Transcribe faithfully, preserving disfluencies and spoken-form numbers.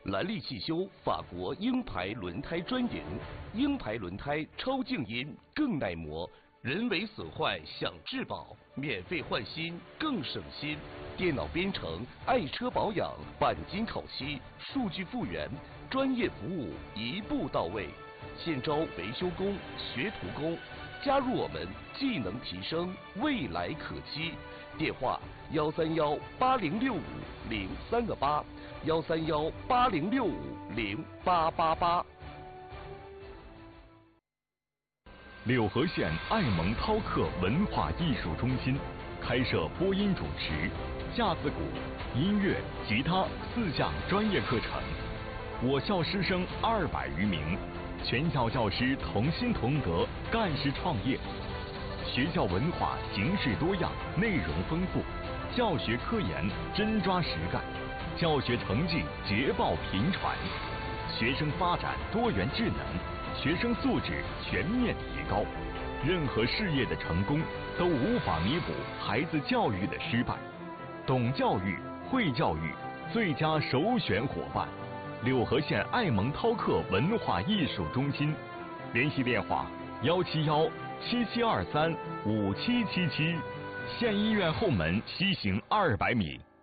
兰利汽修法国鹰牌轮胎专营，鹰牌轮胎超静音，更耐磨，人为损坏享质保，免费换新更省心。电脑编程、爱车保养、钣金烤漆、数据复原，专业服务一步到位。现招维修工、学徒工，加入我们，技能提升，未来可期。电话：幺三幺八零六五零三个八，幺三幺八零六五零八八八。 柳河县爱蒙涛克文化艺术中心开设播音主持、架子鼓、音乐、吉他四项专业课程。我校师生二百余名，全校教师同心同德，干事创业。学校文化形式多样，内容丰富，教学科研真抓实干，教学成绩捷报频传，学生发展多元智能，学生素质全面提高。任何事业的成功都无法弥补孩子教育的失败。懂教育、会教育，最佳首选伙伴。柳河县爱蒙涛克文化艺术中心，联系电话：幺七幺七七二三五七七七，县医院后门西行二百米。